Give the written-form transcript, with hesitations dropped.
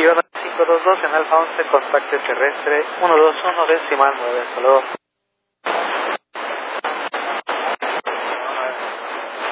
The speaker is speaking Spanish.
Kilo 9522 en Alfa 11, contacte terrestre 121 decimal 9. Hasta luego.